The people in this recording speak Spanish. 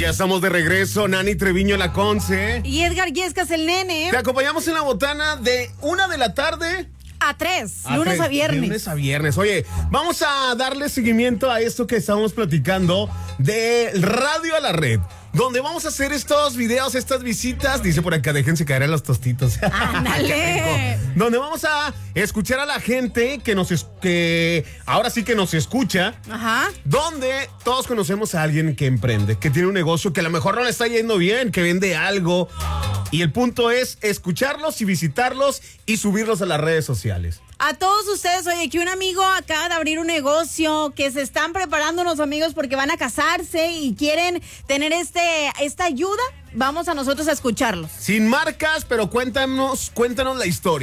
Ya estamos de regreso, Nani Treviño la Conce. Y Edgar Yescas el nene. Te acompañamos en la botana de 1 de la tarde a 3, lunes a viernes. Lunes a viernes. Oye, vamos a darle seguimiento a esto que estábamos platicando de Radio a la Red, donde vamos a hacer estos videos, estas visitas. Dice por acá, déjense caer en los tostitos. ¡Ándale! Donde vamos a escuchar a la gente que ahora sí que nos escucha. Ajá. Donde todos conocemos a alguien que emprende, que tiene un negocio que a lo mejor no le está yendo bien, que vende algo. Y el punto es escucharlos y visitarlos y subirlos a las redes sociales. A todos ustedes, oye, que un amigo acaba de abrir un negocio, que se están preparando unos amigos porque van a casarse y quieren tener esta ayuda, vamos a nosotros a escucharlos. Sin marcas, pero cuéntanos la historia.